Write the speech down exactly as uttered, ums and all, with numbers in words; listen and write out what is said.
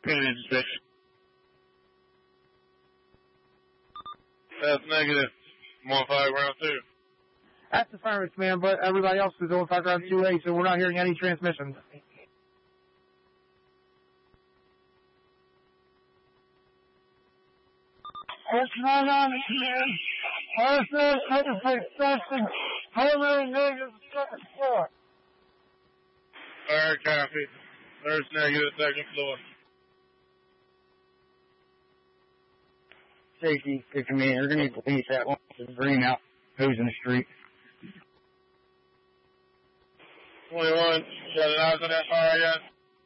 Engine six. That's negative. one five ground two. That's the Fire Command, but everybody else is on five ground two A, so we're not hearing any transmissions. That's not on the command. Also, interface testing. Primary negative, second floor. Fire copy. There's negative, second floor. Safety, good command. You're going to need police at once. It's green out. Who's in the street? twenty-one, got an eyes on that fire yet?